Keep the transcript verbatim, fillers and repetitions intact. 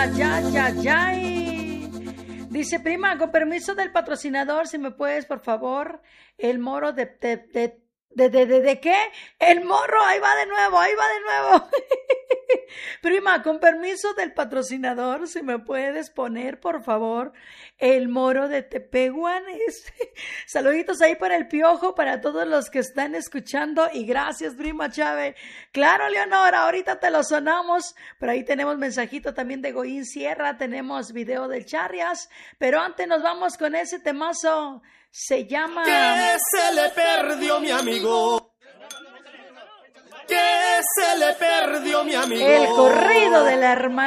ay, ay, ay, ay. Dice, prima, con permiso del patrocinador, si me puedes, por favor, el moro de... de, de ¿De, de, de, ¿De qué? El morro, ahí va de nuevo, ahí va de nuevo. Prima, con permiso del patrocinador, si me puedes poner, por favor, el moro de Tepehuanes. Saluditos ahí para el Piojo, para todos los que están escuchando, y gracias, prima Chávez. Claro, Leonora, ahorita te lo sonamos. Por ahí tenemos mensajito también de Goín Sierra, tenemos video del Charrias, pero antes nos vamos con ese temazo. Se llama... ¿Qué se le perdió, mi amigo? ¿Qué se le perdió, mi amigo? El corrido de la hermana.